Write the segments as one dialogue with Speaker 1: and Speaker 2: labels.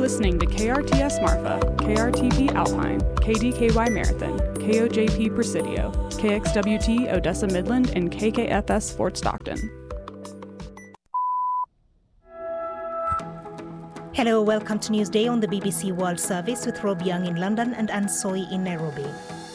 Speaker 1: listening to KRTS Marfa, KRTP Alpine, KDKY Marathon, KOJP Presidio, KXWT Odessa Midland, and KKFS Fort Stockton.
Speaker 2: Hello, welcome to Newsday on the BBC World Service with Rob Young in London and Anne Soy in Nairobi.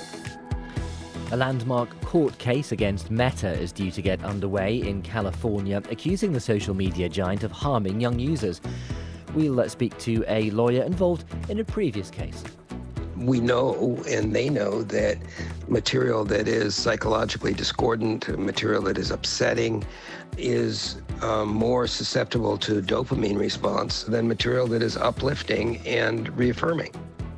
Speaker 3: A landmark court case against Meta is due to get underway in California, accusing the social media giant of harming young users. We'll speak to a lawyer involved in a previous case.
Speaker 4: We know, and they know, that material that is psychologically discordant, material that is upsetting, is more susceptible to dopamine response than material that is uplifting and reaffirming.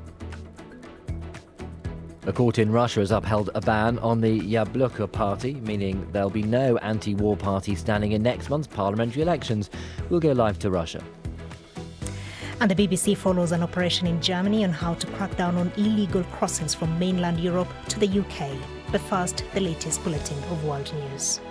Speaker 3: A court in Russia has upheld a ban on the Yabloko party, meaning there'll be no anti-war party standing in next month's parliamentary elections. We'll go live to Russia.
Speaker 2: And the BBC follows an operation in Germany on how to crack down on illegal crossings from mainland Europe to the UK. But first, the latest bulletin of world news.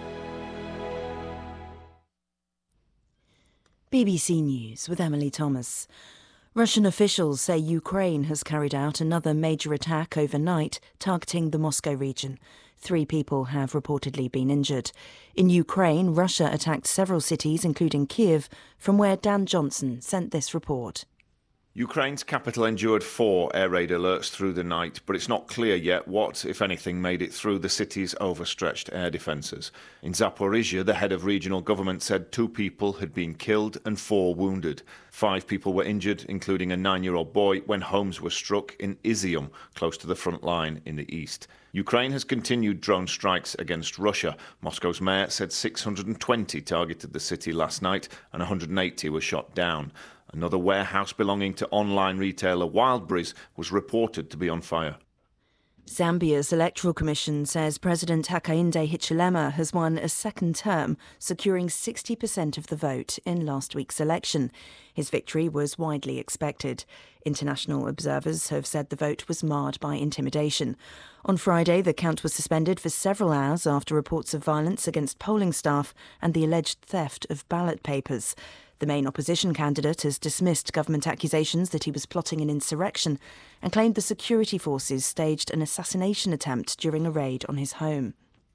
Speaker 5: BBC News with Emily Thomas. Russian officials say Ukraine has carried out another major attack overnight targeting the Moscow region. 3 people have reportedly been injured. In Ukraine, Russia attacked several cities, including Kyiv, from where Dan Johnson sent this report.
Speaker 6: Ukraine's capital endured 4 air raid alerts through the night, but it's not clear yet what, if anything, made it through the city's overstretched air defences. In Zaporizhia, the head of regional government said 2 people had been killed and 4 wounded. 5 people were injured, including a 9-year-old boy, when homes were struck in Izium, close to the front line in the east. Ukraine has continued drone strikes against Russia. Moscow's mayor said 620 targeted the city last night and 180 were shot down. Another warehouse belonging to online retailer Wildberries was reported to be on fire.
Speaker 5: Zambia's Electoral Commission says President Hakainde Hichilema has won a second term, securing 60% of the vote in last week's election. His victory was widely expected. International observers have said the vote was marred by intimidation. On Friday, the count was suspended for several hours after reports of violence against polling staff and the alleged theft of ballot papers. The main opposition candidate has dismissed government accusations that he was plotting an insurrection and claimed the security forces staged an assassination attempt during a raid on his home.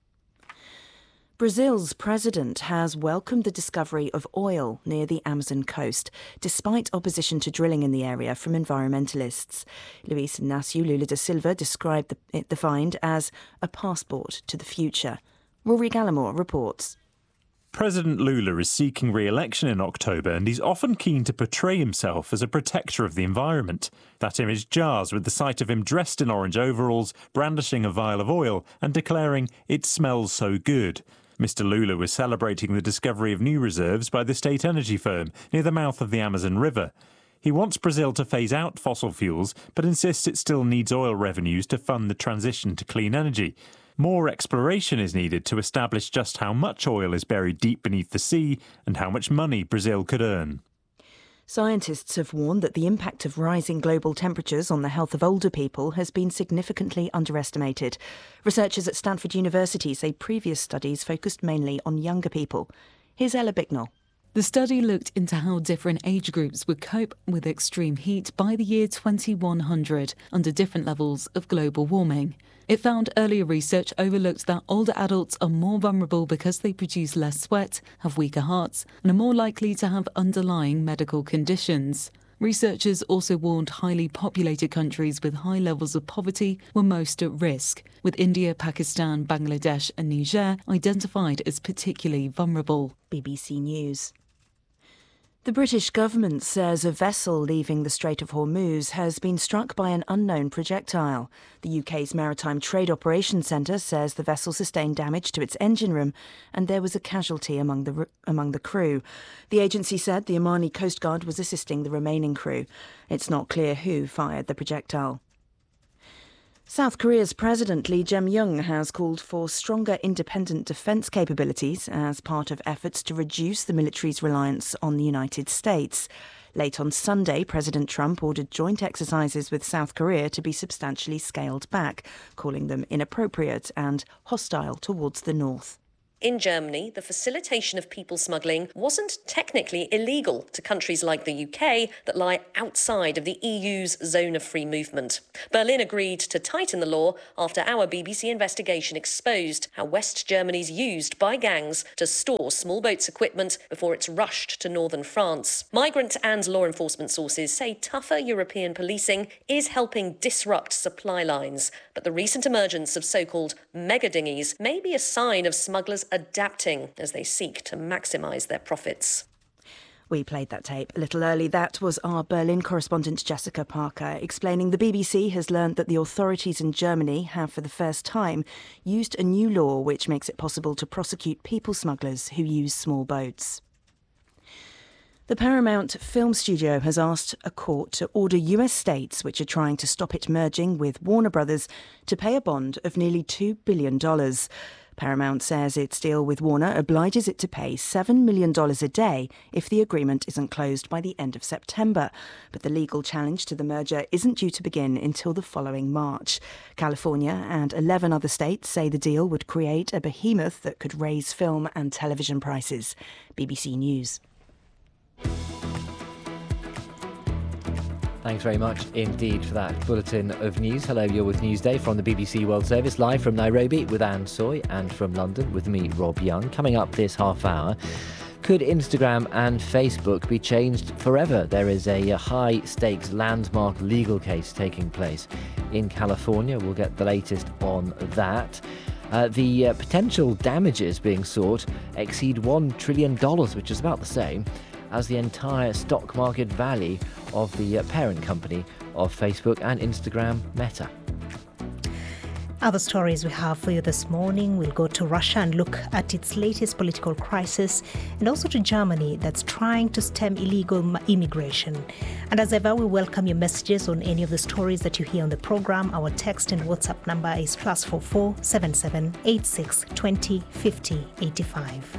Speaker 5: Brazil's president has welcomed the discovery of oil near the Amazon coast, despite opposition to drilling in the area from environmentalists. Luis Inácio Lula da Silva described the find as a passport to the future. Rory Gallimore reports.
Speaker 7: President Lula is seeking re-election in October and he's often keen to portray himself as a protector of the environment. That image jars with the sight of him dressed in orange overalls, brandishing a vial of oil and declaring, "It smells so good." Mr. Lula was celebrating the discovery of new reserves by the state energy firm near the mouth of the Amazon River. He wants Brazil to phase out fossil fuels, but insists it still needs oil revenues to fund the transition to clean energy. More exploration is needed to establish just how much oil is buried deep beneath the sea and how much money Brazil could earn.
Speaker 5: Scientists have warned that the impact of rising global temperatures on the health of older people has been significantly underestimated. Researchers at Stanford University say previous studies focused mainly on younger people. Here's Ella Bicknell.
Speaker 8: The study looked into how different age groups would cope with extreme heat by the year 2100 under different levels of global warming. It found earlier research overlooked that older adults are more vulnerable because they produce less sweat, have weaker hearts, and are more likely to have underlying medical conditions. Researchers also warned highly populated countries with high levels of poverty were most at risk, with India, Pakistan, Bangladesh and Niger identified as particularly vulnerable.
Speaker 5: BBC News. The British government says a vessel leaving the Strait of Hormuz has been struck by an unknown projectile. The UK's Maritime Trade Operations Centre says the vessel sustained damage to its engine room and there was a casualty among the crew. The agency said the Omani Coast Guard was assisting the remaining crew. It's not clear who fired the projectile. South Korea's President Lee Jae-myung has called for stronger independent defence capabilities as part of efforts to reduce the military's reliance on the United States. Late on Sunday, President Trump ordered joint exercises with South Korea to be substantially scaled back, calling them inappropriate and hostile towards the North.
Speaker 9: In Germany, the facilitation of people smuggling wasn't technically illegal to countries like the UK that lie outside of the EU's zone of free movement. Berlin agreed to tighten the law after our BBC investigation exposed how West Germany's used by gangs to store small boats' equipment before it's rushed to northern France. Migrant and law enforcement sources say tougher European policing is helping disrupt supply lines, but the recent emergence of so-called mega dinghies may be a sign of smugglers adapting as they seek to maximise their profits.
Speaker 5: We played that tape a little early. That was our Berlin correspondent Jessica Parker explaining the BBC has learned that the authorities in Germany have for the first time used a new law which makes it possible to prosecute people smugglers who use small boats. The Paramount Film Studio has asked a court to order US states which are trying to stop it merging with Warner Brothers to pay a bond of nearly $2 billion. Paramount says its deal with Warner obliges it to pay $7 million a day if the agreement isn't closed by the end of September. But the legal challenge to the merger isn't due to begin until the following March. California and 11 other states say the deal would create a behemoth that could raise film and television prices. BBC News.
Speaker 3: Thanks very much indeed for that bulletin of news. Hello, you're with Newsday from the BBC World Service, live from Nairobi with Anne Soy and from London with me, Rob Young. Coming up this half hour, could Instagram and Facebook be changed forever? There is a high-stakes landmark legal case taking place in California. We'll get the latest on that. The potential damages being sought exceed $1 trillion, which is about the same as the entire stock market value of the parent company of Facebook and Instagram, Meta.
Speaker 2: Other stories we have for you this morning. We'll go to Russia and look at its latest political crisis, and also to Germany that's trying to stem illegal immigration. And as ever, we welcome your messages on any of the stories that you hear on the programme. Our text and WhatsApp number is +44 77 86 20 50 85.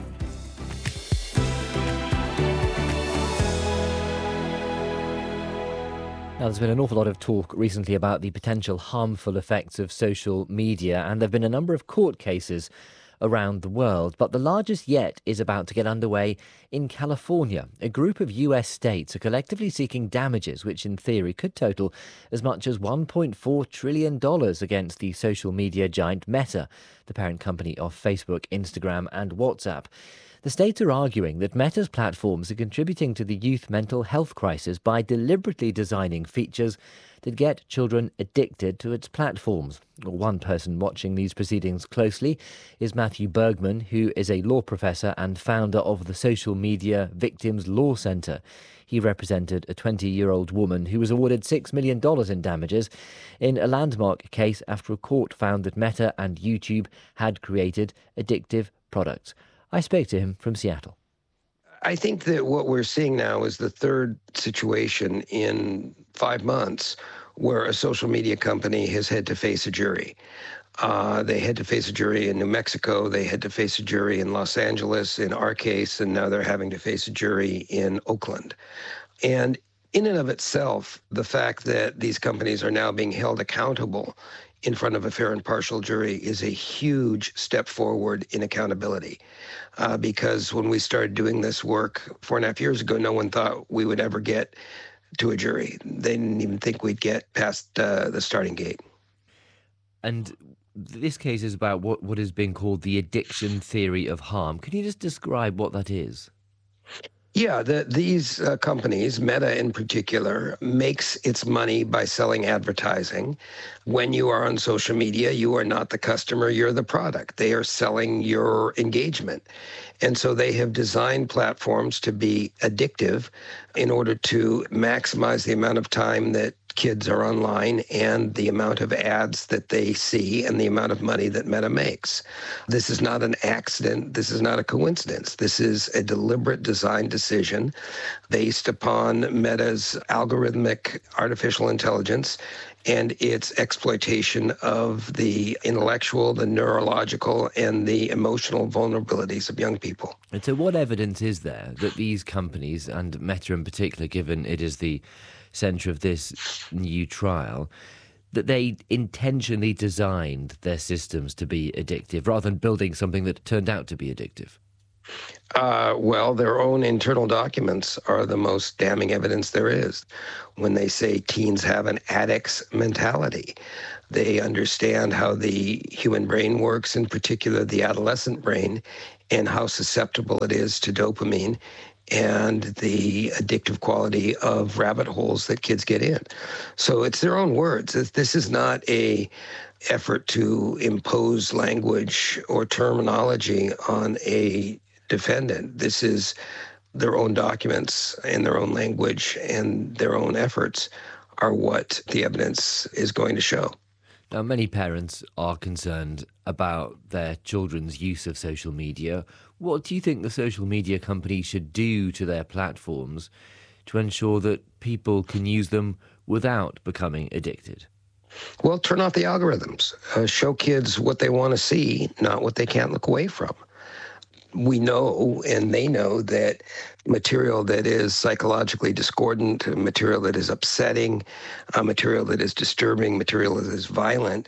Speaker 3: Now, there's been an awful lot of talk recently about the potential harmful effects of social media, and there have been a number of court cases around the world, but the largest yet is about to get underway in California. A group of US states are collectively seeking damages, which in theory could total as much as $1.4 trillion against the social media giant Meta, the parent company of Facebook, Instagram and WhatsApp. The states are arguing that Meta's platforms are contributing to the youth mental health crisis by deliberately designing features that get children addicted to its platforms. One person watching these proceedings closely is Matthew Bergman, who is a law professor and founder of the Social Media Victims Law Center. He represented a 20-year-old woman who was awarded $6 million in damages in a landmark case after a court found that Meta and YouTube had created addictive products. I spoke to him from Seattle.
Speaker 4: I think that what we're seeing now is the third situation in 5 months where a social media company has had to face a jury. They had to face a jury in New Mexico. They had to face a jury in Los Angeles, in our case, and now they're having to face a jury in Oakland. And in and of itself, the fact that these companies are now being held accountable in front of a fair and partial jury is a huge step forward in accountability. Because when we started doing this work 4.5 years ago, no one thought we would ever get to a jury. They didn't even think we'd get past the starting gate.
Speaker 3: And this case is about what is being called the addiction theory of harm. Can you just describe what that is?
Speaker 4: Yeah, these companies, Meta in particular, makes its money by selling advertising. When you are on social media, you are not the customer, you're the product. They are selling your engagement. And so they have designed platforms to be addictive in order to maximize the amount of time that kids are online and the amount of ads that they see and the amount of money that Meta makes. This is not an accident. This is not a coincidence. This is a deliberate design decision based upon Meta's algorithmic artificial intelligence and its exploitation of the intellectual, the neurological, and the emotional vulnerabilities of young people.
Speaker 3: And so what evidence is there that these companies, and Meta in particular, given it is the centre of this new trial, that they intentionally designed their systems to be addictive rather than building something that turned out to be addictive?
Speaker 4: Well, their own internal documents are the most damning evidence there is. When they say teens have an addict's mentality, they understand how the human brain works, in particular the adolescent brain, and how susceptible it is to dopamine and the addictive quality of rabbit holes that kids get in. So it's their own words. This is not a effort to impose language or terminology on a defendant. This is their own documents and their own language, and their own efforts are what the evidence is going to show.
Speaker 3: Now, many parents are concerned about their children's use of social media. What do you think the social media companies should do to their platforms to ensure that people can use them without becoming addicted?
Speaker 4: Well, turn off the algorithms. Show kids what they want to see, not what they can't look away from. We know, and they know, that material that is psychologically discordant, material that is upsetting, material that is disturbing, material that is violent,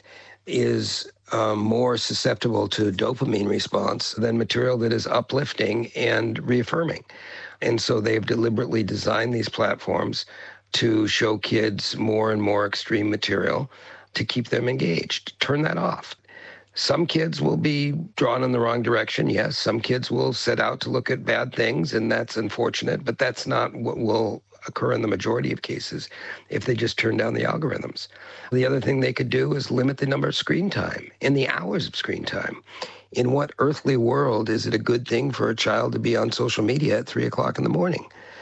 Speaker 4: is more susceptible to dopamine response than material that is uplifting and reaffirming. And so they've deliberately designed these platforms to show kids more and more extreme material to keep them engaged. Turn that off. Some kids will be drawn in the wrong direction, yes. Some kids will set out to look at bad things, and that's unfortunate, but that's not what will occur in the majority of cases if they just turn down the algorithms. The other thing they could do is limit the number of screen time and the hours of screen time. In what earthly world is it a good thing for a child to be on social media at 3 o'clock in the morning?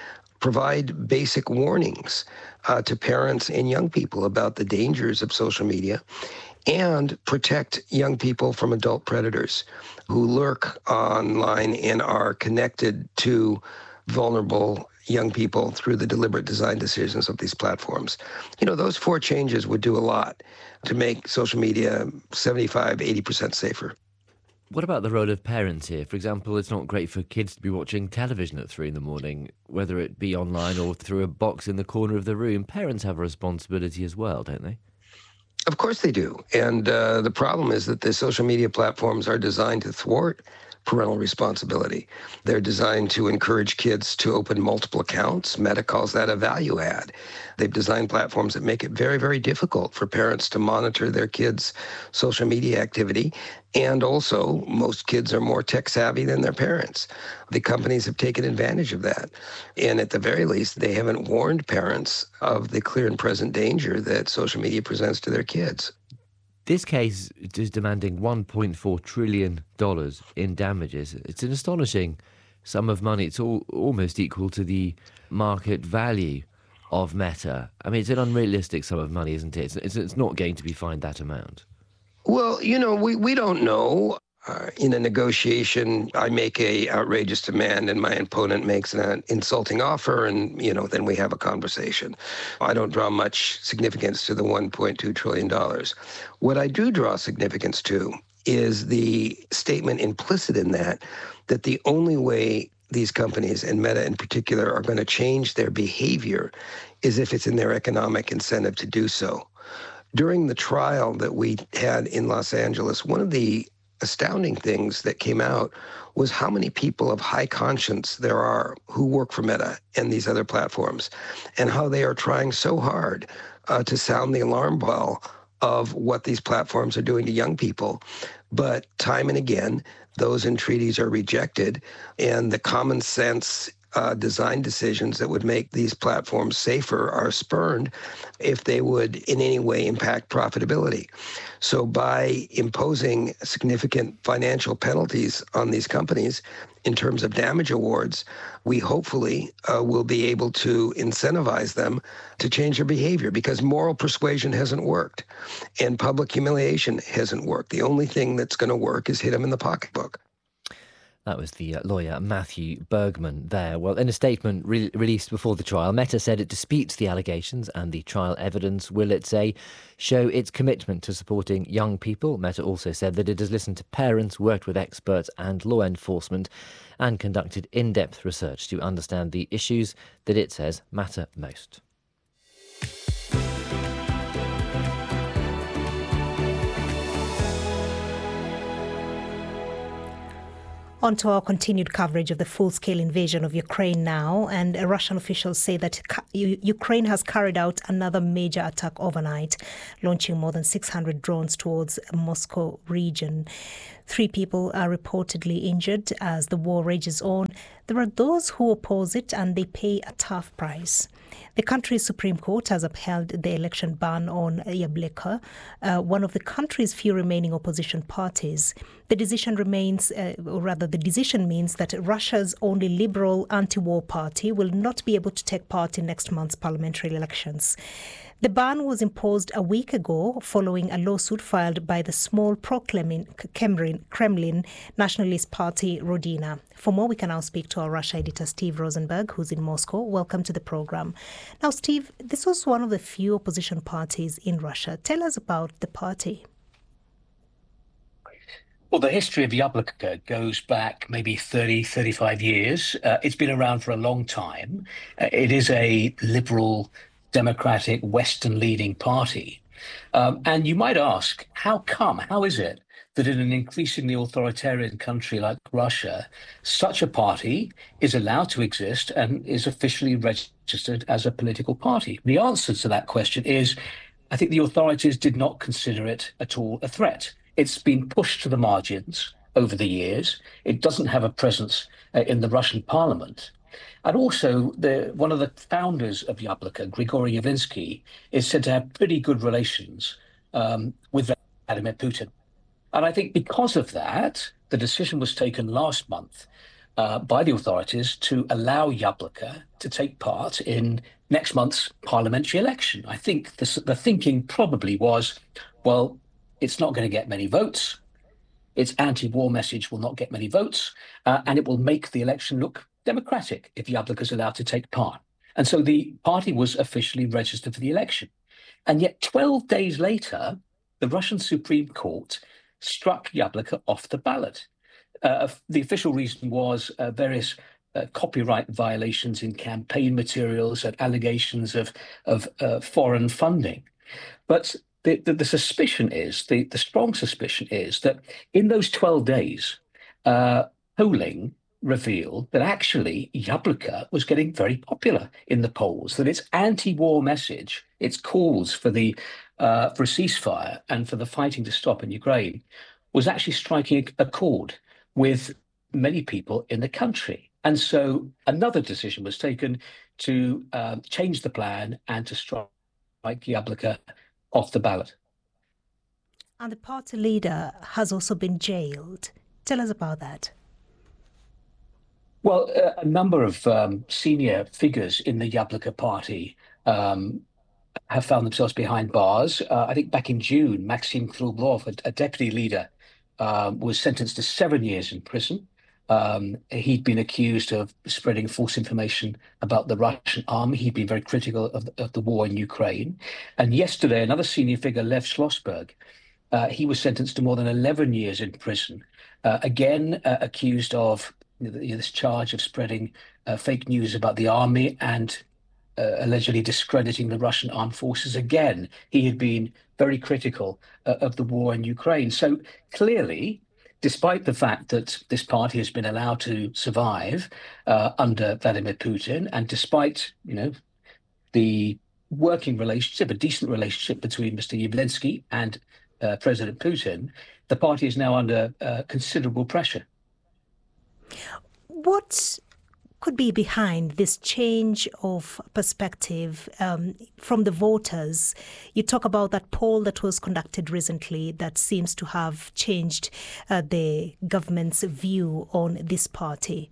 Speaker 4: Provide basic warnings to parents and young people about the dangers of social media, and protect young people from adult predators who lurk online and are connected to vulnerable young people through the deliberate design decisions of these platforms. You know, those 4 changes would do a lot to make social media 75, 80% safer.
Speaker 3: What about the role of parents here? For example, it's not great for kids to be watching television at 3 a.m, whether it be online or through a box in the corner of the room. Parents have a responsibility as well, don't they?
Speaker 4: Of course they do. And the problem is that the social media platforms are designed to thwart parental responsibility. They're designed to encourage kids to open multiple accounts. Meta calls that a value add. They've designed platforms that make it very, very difficult for parents to monitor their kids' social media activity. And also, most kids are more tech savvy than their parents. The companies have taken advantage of that. And at the very least, they haven't warned parents of the clear and present danger that social media presents to their kids.
Speaker 3: This case is demanding $1.4 trillion in damages. It's an astonishing sum of money. It's almost equal to the market value of Meta. I mean, it's an unrealistic sum of money, isn't it? It's not going to be fined that amount.
Speaker 4: Well, you know, we don't know. In a negotiation, I make a outrageous demand and my opponent makes an insulting offer, and, you know, then we have a conversation. I don't draw much significance to the $1.2 trillion. What I do draw significance to is the statement implicit in that the only way these companies, and Meta in particular, are going to change their behavior is if it's in their economic incentive to do so. During the trial that we had in Los Angeles, one of the astounding things that came out was how many people of high conscience there are who work for Meta and these other platforms, and how they are trying so hard to sound the alarm bell of what these platforms are doing to young people. But time and again, those entreaties are rejected, and the common sense design decisions that would make these platforms safer are spurned if they would in any way impact profitability. So by imposing significant financial penalties on these companies in terms of damage awards, we hopefully will be able to incentivize them to change their behavior, because moral persuasion hasn't worked and public humiliation hasn't worked. The only thing that's going to work is hit them in the pocketbook.
Speaker 3: That was the lawyer Matthew Bergman there. Well, in a statement released before the trial, Meta said it disputes the allegations and the trial evidence, will it say, show its commitment to supporting young people. Meta also said that it has listened to parents, worked with experts and law enforcement, and conducted in-depth research to understand the issues that it says matter most.
Speaker 2: On to our continued coverage of the full-scale invasion of Ukraine now, and Russian officials say that Ukraine has carried out another major attack overnight, launching more than 600 drones towards Moscow region. 3 people are reportedly injured as the war rages on. There are those who oppose it and they pay a tough price. The country's Supreme Court has upheld the election ban on Yabloko, one of the country's few remaining opposition parties. The decision means that Russia's only liberal anti-war party will not be able to take part in next month's parliamentary elections. The ban was imposed a week ago following a lawsuit filed by the small pro-Kremlin nationalist party Rodina. For more, we can now speak to our Russia editor, Steve Rosenberg, who's in Moscow. Welcome to the program. Now, Steve, this was one of the few opposition parties in Russia. Tell us about the party.
Speaker 10: Well, the history of Yabloko goes back maybe 30, 35 years. It's been around for a long time. It is a liberal, democratic, Western-leaning party. And you might ask, how is it that in an increasingly authoritarian country like Russia, such a party is allowed to exist and is officially registered as a political party? The answer to that question is, I think the authorities did not consider it at all a threat. It's been pushed to the margins over the years. It doesn't have a presence in the Russian parliament. And also, one of the founders of Yabloko, Grigory Yavlinsky, is said to have pretty good relations with Vladimir Putin. And I think because of that, the decision was taken last month by the authorities to allow Yabloko to take part in next month's parliamentary election. I think the thinking probably was, well, it's not going to get many votes. Its anti-war message will not get many votes, and it will make the election look democratic if Yabloko is allowed to take part. And so the party was officially registered for the election. And yet 12 days later, the Russian Supreme Court struck Yabloko off the ballot. The official reason was various copyright violations in campaign materials and allegations of foreign funding. But the suspicion is, the strong suspicion is that in those 12 days, polling revealed that actually Yabloko was getting very popular in the polls, that its anti-war message, its calls for a ceasefire and for the fighting to stop in Ukraine, was actually striking a chord with many people in the country. And so another decision was taken to change the plan and to strike Yabloko off the ballot.
Speaker 2: And the party leader has also been jailed. Tell us about that.
Speaker 10: Well, a number of senior figures in the Yabloko party have found themselves behind bars. I think back in June, Maxim Kruglov, a deputy leader, was sentenced to 7 years in prison. He'd been accused of spreading false information about the Russian army. He'd been very critical of the war in Ukraine. And yesterday, another senior figure, Lev Schlossberg, he was sentenced to more than 11 years in prison, again accused of this charge of spreading fake news about the army and allegedly discrediting the Russian armed forces. Again, he had been very critical of the war in Ukraine. So clearly, despite the fact that this party has been allowed to survive under Vladimir Putin, and despite, the working relationship, a decent relationship between Mr. Yavlinsky and President Putin, the party is now under considerable pressure.
Speaker 2: What could be behind this change of perspective from the voters? You talk about that poll that was conducted recently that seems to have changed the government's view on this party.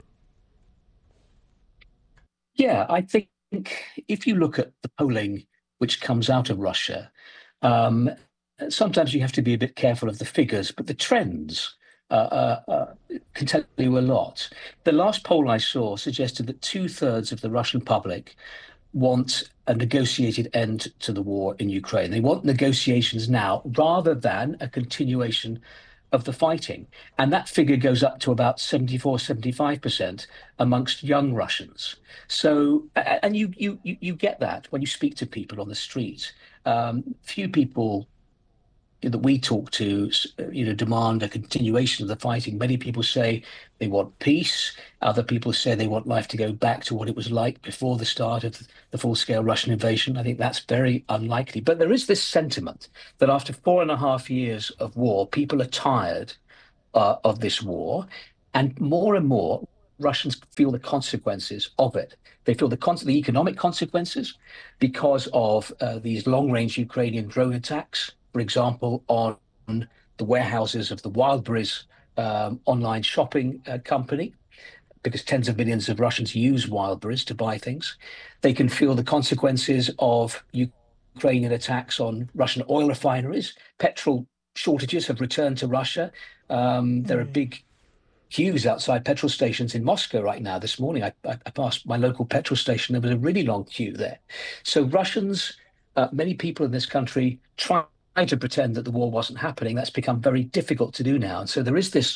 Speaker 10: Yeah, I think if you look at the polling which comes out of Russia, sometimes you have to be a bit careful of the figures, but the trends can tell you a lot. The last poll I saw suggested that 2/3 of the Russian public want a negotiated end to the war in Ukraine. They want negotiations now rather than a continuation of the fighting. And that figure goes up to about 74-75% amongst young Russians. So, and you get that when you speak to people on the street. Few people that we talk to, demand a continuation of the fighting. Many people say they want peace. Other people say they want life to go back to what it was like before the start of the full-scale Russian invasion. I think that's very unlikely. But there is this sentiment that after 4.5 years of war, people are tired of this war, and more Russians feel the consequences of it. They feel the economic consequences because of these long-range Ukrainian drone attacks, for example, on the warehouses of the Wildberries online shopping company, because tens of millions of Russians use Wildberries to buy things. They can feel the consequences of Ukrainian attacks on Russian oil refineries. Petrol shortages have returned to Russia. There are big queues outside petrol stations in Moscow right now. This morning, I passed my local petrol station. There was a really long queue there. So Russians, many people in this country, trying to pretend that the war wasn't happening. That's become very difficult to do now. And so there is this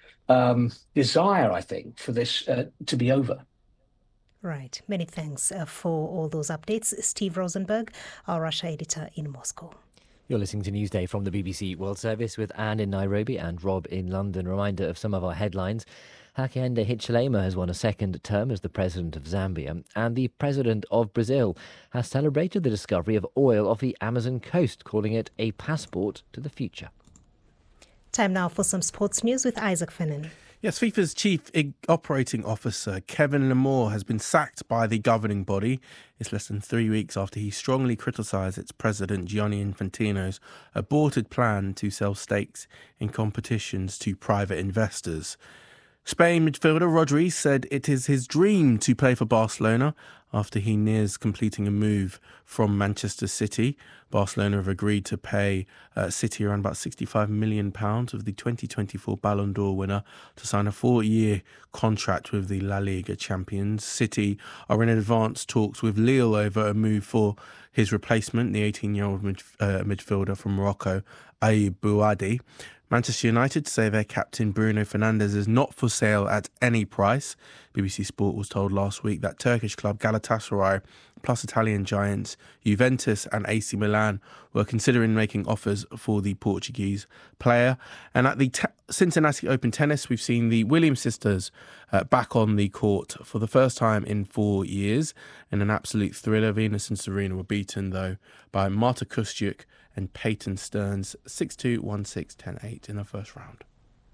Speaker 10: desire, I think, for this to be over.
Speaker 2: Right. Many thanks for all those updates. Steve Rosenberg, our Russia editor in Moscow.
Speaker 3: You're listening to Newsday from the BBC World Service with Anne in Nairobi and Rob in London. Reminder of some of our headlines. Hakainde Hichilema has won a second term as the president of Zambia, and the president of Brazil has celebrated the discovery of oil off the Amazon coast, calling it a passport to the future.
Speaker 2: Time now for some sports news with Isaac Fennan.
Speaker 11: Yes, FIFA's chief operating officer, Kevin Lamore, has been sacked by the governing body. It's less than 3 weeks after he strongly criticised its president, Gianni Infantino's aborted plan to sell stakes in competitions to private investors. Spain midfielder Rodri said it is his dream to play for Barcelona after he nears completing a move from Manchester City. Barcelona have agreed to pay City around about £65 million of the 2024 Ballon d'Or winner to sign a 4-year contract with the La Liga champions. City are in advanced talks with Lille over a move for his replacement, the 18-year-old midfielder from Morocco, Ayoub Bouadi. Manchester United say their captain Bruno Fernandes is not for sale at any price. BBC Sport was told last week that Turkish club Galatasaray plus Italian giants Juventus and AC Milan were considering making offers for the Portuguese player. And at the Cincinnati Open Tennis, we've seen the Williams sisters back on the court for the first time in 4 years. In an absolute thriller, Venus and Serena were beaten, though, by Marta Kostyuk and Peyton Stearns 6-2, 1-6, 10-8 in the first round.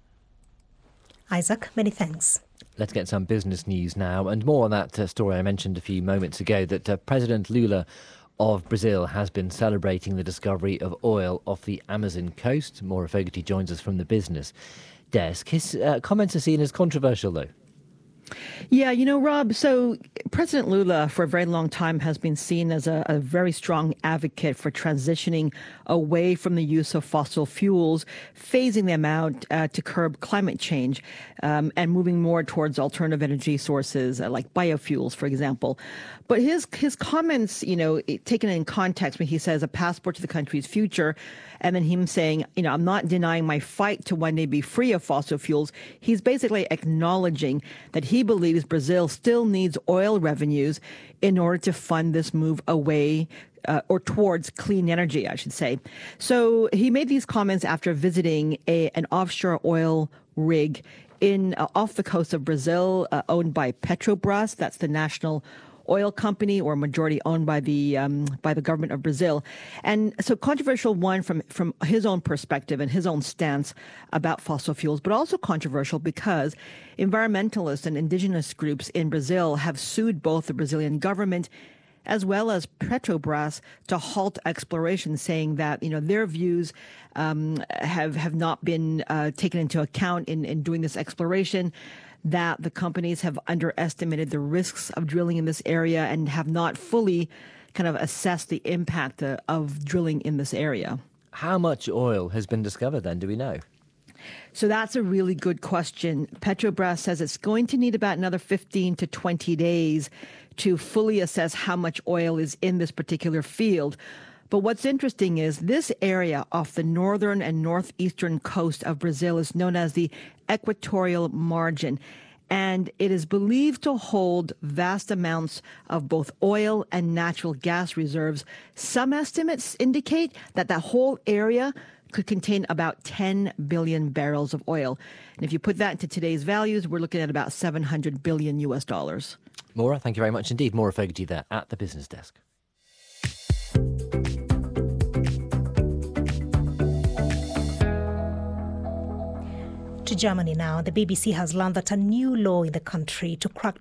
Speaker 2: Isaac, many thanks.
Speaker 3: Let's get some business news now, and more on that story I mentioned a few moments ago, that President Lula of Brazil has been celebrating the discovery of oil off the Amazon coast. Maura Fogarty joins us from the business desk. His comments are seen as controversial, though.
Speaker 12: Yeah, Rob, so President Lula for a very long time has been seen as a very strong advocate for transitioning away from the use of fossil fuels, phasing them out to curb climate change, and moving more towards alternative energy sources like biofuels, for example. But his comments, taken in context when he says a passport to the country's future, and then him saying, I'm not denying my fight to one day be free of fossil fuels. He's basically acknowledging that he believes Brazil still needs oil revenues in order to fund this move away or towards clean energy, I should say. So he made these comments after visiting an offshore oil rig off the coast of Brazil, owned by Petrobras. That's the national oil company, or majority owned by the government of Brazil. And so controversial one from his own perspective and his own stance about fossil fuels, but also controversial because environmentalists and indigenous groups in Brazil have sued both the Brazilian government as well as Petrobras to halt exploration, saying that their views have not been taken into account in doing this exploration, that the companies have underestimated the risks of drilling in this area and have not fully kind of assessed the impact of drilling in this area.
Speaker 3: How much oil has been discovered then, do we know?
Speaker 12: So that's a really good question. Petrobras says it's going to need about another 15 to 20 days to fully assess how much oil is in this particular field. But what's interesting is this area off the northern and northeastern coast of Brazil is known as the equatorial margin. And it is believed to hold vast amounts of both oil and natural gas reserves. Some estimates indicate that whole area could contain about 10 billion barrels of oil. And if you put that into today's values, we're looking at about 700 billion US dollars.
Speaker 3: Maura, thank you very much indeed. Maura Fogarty there at the Business Desk.
Speaker 2: To Germany now, the BBC has learned that a new law in the country to crack